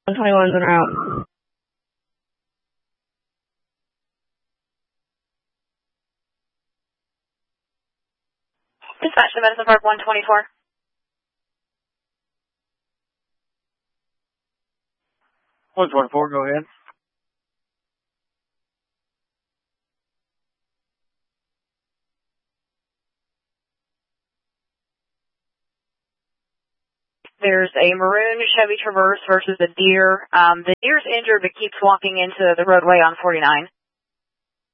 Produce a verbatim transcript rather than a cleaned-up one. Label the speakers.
Speaker 1: one twenty-one's en route.
Speaker 2: Dispatch to Medicine Park one twenty-four.
Speaker 3: one twenty-four, go ahead.
Speaker 2: There's a maroon Chevy Traverse versus a deer. Um, the deer's injured but keeps walking into the roadway on forty-nine.